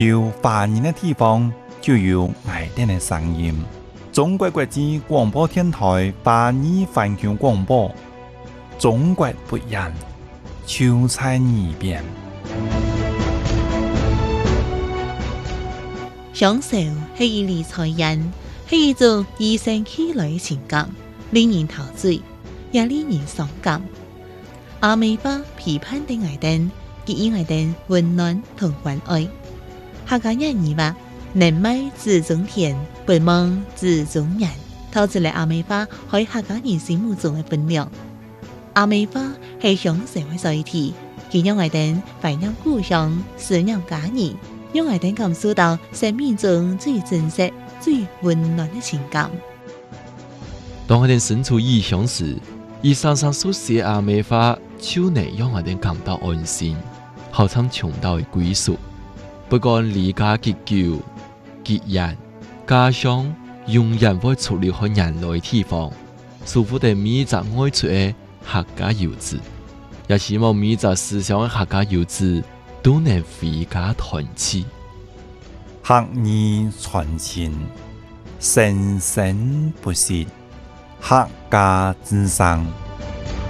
有华人的地方就有外地的声音。中国国际广播电台华语环球广播，中国不一样，就在耳边。 享受是一理财人，是一种与生俱來的情感，令人陶醉，也令人傷感。阿美花批判的愛燈，給予愛燈溫暖同關愛。客家人語話：人美自中天，不忙自中人。透出嚟阿美花喺客家人心目中嘅分量。阿美花係享受嘅載體，佢讓愛燈懷念故鄉，思念家人。讓我哋感受到生命中最真實、最溫暖的情感。 當我哋身處異鄉時，以常常所寫阿美花，就能讓我哋感到安心，好像尋到嘅歸屬。不管離家結久、結緣、家鄉，永遠會出離開人類地方，祝福哋每一個愛出嘅客家遊子，也希望每一個思鄉嘅客家遊子都能回家團聚， 客語傳情，生生不息，客家之聲。